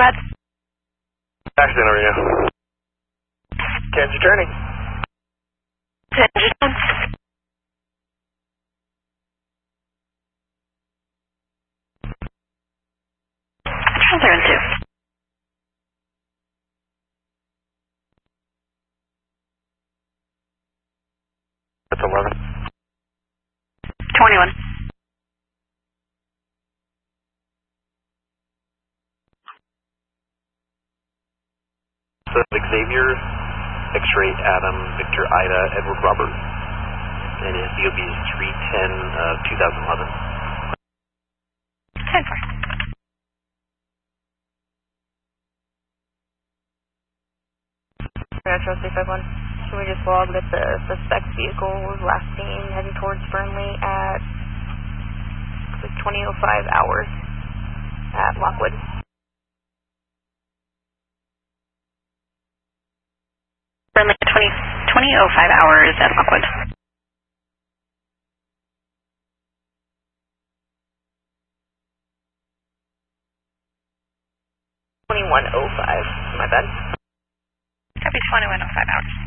bad. Accident, are you? Kansas turning. Translator in 2. That's 11. 21. So Xavier, X-ray Adam, Victor Ida, Edward Robert, and his DOB is 3/10/2011. 10-4. Metro 351. Can we just log that the suspect's vehicle was last seen heading towards Burnley at 20:05 hours at Lockwood? Burnley at 20:05 hours at Lockwood. 21:05. My bad. Copy 21:05 hours.